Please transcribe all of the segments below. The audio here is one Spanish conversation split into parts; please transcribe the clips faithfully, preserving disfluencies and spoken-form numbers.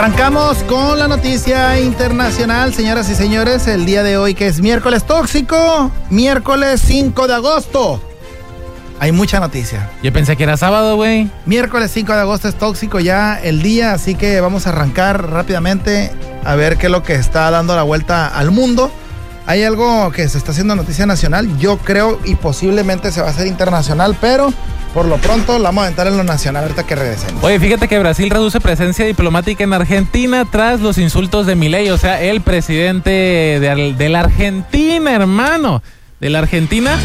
Arrancamos con la noticia internacional, señoras y señores, el día de hoy que es miércoles tóxico, miércoles cinco de agosto. Hay mucha noticia. Yo pensé que era sábado, güey. Miércoles cinco de agosto es tóxico ya el día, así que vamos a arrancar rápidamente a ver qué es lo que está dando la vuelta al mundo. Hay algo que se está haciendo noticia nacional, yo creo, y posiblemente se va a hacer internacional, pero por lo pronto la vamos a aventar en lo nacional ahorita que regresemos. Oye, fíjate que Brasil reduce presencia diplomática en Argentina tras los insultos de Milei, o sea, el presidente de, de la Argentina, hermano, de la Argentina.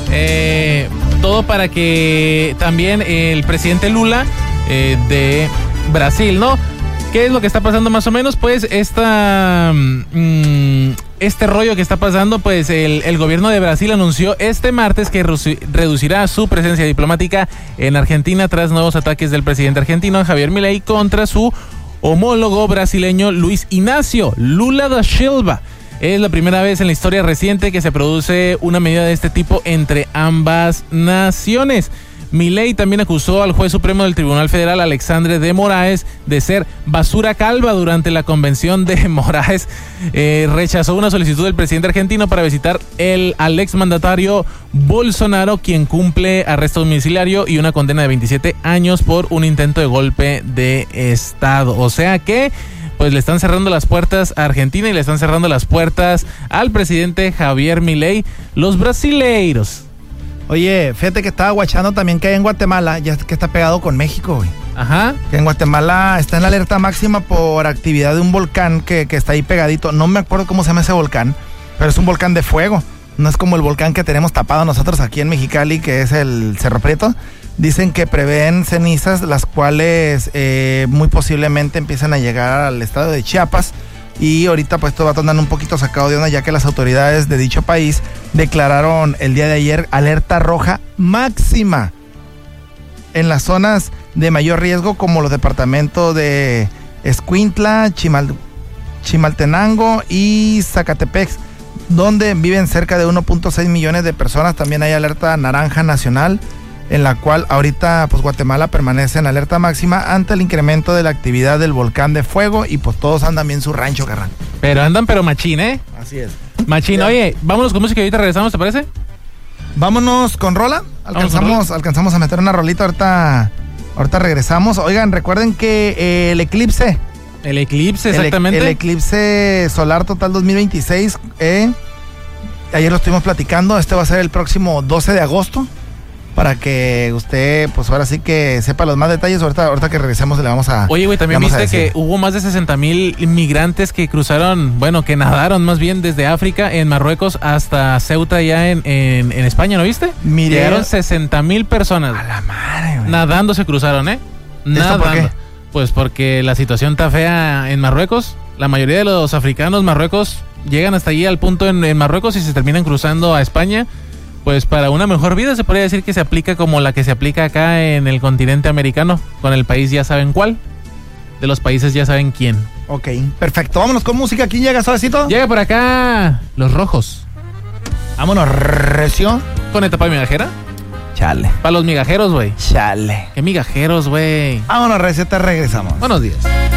Eh, todo para que también el presidente Lula eh, de Brasil, ¿no? ¿Qué es lo que está pasando más o menos? Pues esta, mmm, este rollo que está pasando, pues el, el gobierno de Brasil anunció este martes que reducirá su presencia diplomática en Argentina tras nuevos ataques del presidente argentino Javier Milei contra su homólogo brasileño Luis Inácio Lula da Silva. Es la primera vez en la historia reciente que se produce una medida de este tipo entre ambas naciones. Milei también acusó al juez supremo del Tribunal Federal, Alexandre de Moraes, de ser basura calva durante la convención de Moraes. Eh, rechazó una solicitud del presidente argentino para visitar el, al exmandatario Bolsonaro, quien cumple arresto domiciliario y una condena de veintisiete años por un intento de golpe de Estado. O sea que pues le están cerrando las puertas a Argentina y le están cerrando las puertas al presidente Javier Milei, los brasileiros. Oye, fíjate que estaba guachando también que hay en Guatemala, ya que está pegado con México, güey. Ajá. Que en Guatemala está en la alerta máxima por actividad de un volcán que, que está ahí pegadito. No me acuerdo cómo se llama ese volcán, pero es un volcán de fuego. No es como el volcán que tenemos tapado nosotros aquí en Mexicali, que es el Cerro Prieto. Dicen que prevén cenizas, las cuales eh, muy posiblemente empiezan a llegar al estado de Chiapas. Y ahorita pues todo va a andar un poquito sacado de onda, ya que las autoridades de dicho país declararon el día de ayer alerta roja máxima en las zonas de mayor riesgo, como los departamentos de Escuintla, Chimal, Chimaltenango y Zacatepec, donde viven cerca de uno punto seis millones de personas. También hay alerta naranja nacional, en la cual ahorita pues Guatemala permanece en alerta máxima ante el incremento de la actividad del volcán de fuego, y pues todos andan bien su rancho, carnal. Pero andan pero machín, ¿eh? Así es. Machín. Ya. Oye, vámonos con música y ahorita regresamos, ¿te parece? Vámonos con rola. Alcanzamos, con rola. alcanzamos a meter una rolita, ahorita, ahorita regresamos. Oigan, recuerden que eh, el eclipse. El eclipse, exactamente. El, el eclipse solar total dos mil veintiséis, eh, ayer lo estuvimos platicando, este va a ser el próximo doce de agosto. Para que usted, pues ahora sí que sepa los más detalles. Ahorita, ahorita que regresemos le vamos a... Oye, güey, también viste que hubo más de sesenta mil inmigrantes que cruzaron, bueno, que nadaron más bien desde África en Marruecos hasta Ceuta, ya en, en, en España, ¿no viste? Miré. Llegaron sesenta mil personas. A la madre, güey. Nadando se cruzaron, ¿eh? Nadando. ¿Por qué? Pues porque la situación está fea en Marruecos. La mayoría de los africanos Marruecos llegan hasta allí al punto en, en Marruecos y se terminan cruzando a España. Pues para una mejor vida se podría decir que se aplica como la que se aplica acá en el continente americano, con el país ya saben cuál, de los países ya saben quién. Ok, perfecto, vámonos con música. ¿Quién llega, suavecito? Llega por acá Los Rojos. Vámonos, recio. ¿Con etapa migajera? Chale. Para los migajeros, güey. Chale. ¿Qué migajeros, güey? Vámonos, recio, te regresamos. Buenos días.